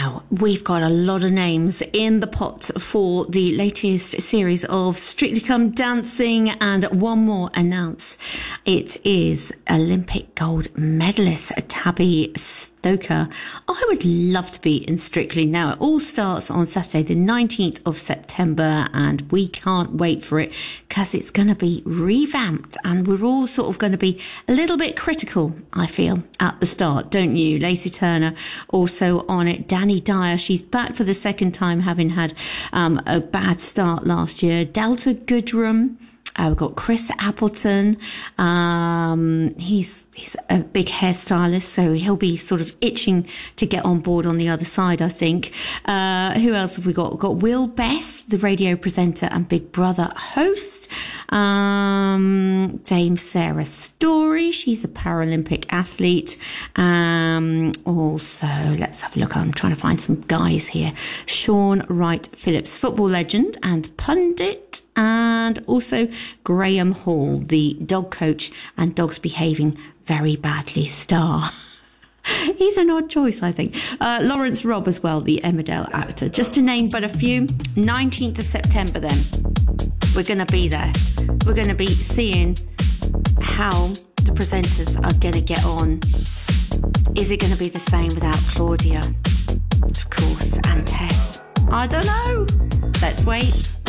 Now, we've got a lot of names in the pot for the latest series of Strictly Come Dancing, and one more announced. It is Olympic gold medalist Tabby Stoker. I would love to be in Strictly. Now, it all starts on Saturday, the 19th of September, and we can't wait for it because it's going to be revamped, and we're all sort of going to be a little bit critical, I feel, at the start, don't you? Lacey Turner also on it. Danny Dyer, she's back for the second time, having had a bad start last year. Delta Goodrum. We've got Chris Appleton. He's a big hairstylist, so he'll be sort of itching to get on board on the other side, I think. Who else have we got? We've got Will Best, the radio presenter and Big Brother host. Dame Sarah Story, she's a Paralympic athlete. Also, let's have a look. I'm trying to find some guys here. Sean Wright Phillips, football legend and pundit. And also Graham Hall, the dog coach and dogs behaving very badly star. He's an odd choice, I think. Lawrence Robb as well, the Emmerdale actor. Just to name but a few. 19th of September then. We're going to be there. We're going to be seeing how the presenters are going to get on. Is it going to be the same without Claudia? Of course. And Tess. I don't know. Let's wait